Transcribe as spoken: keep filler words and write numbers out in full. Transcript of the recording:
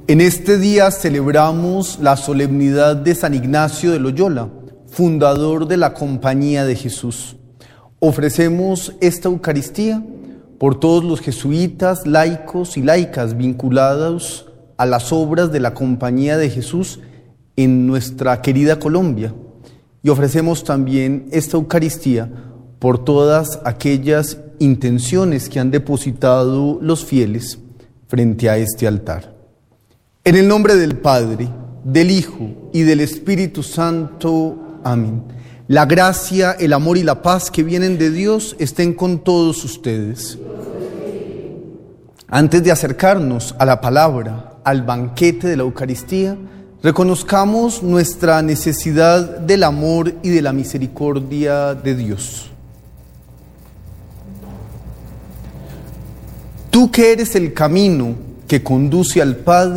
En este día celebramos la solemnidad de San Ignacio de Loyola, fundador de la Compañía de Jesús. Ofrecemos esta Eucaristía por todos los jesuitas, laicos y laicas vinculados a las obras de la Compañía de Jesús en nuestra querida Colombia. Y ofrecemos también esta Eucaristía por todas aquellas intenciones que han depositado los fieles frente a este altar. En el nombre del Padre, del Hijo y del Espíritu Santo. Amén. La gracia, el amor y la paz que vienen de Dios estén con todos ustedes. Antes de acercarnos a la palabra, al banquete de la Eucaristía, reconozcamos nuestra necesidad del amor y de la misericordia de Dios. Tú que eres el camino que conduce al Padre,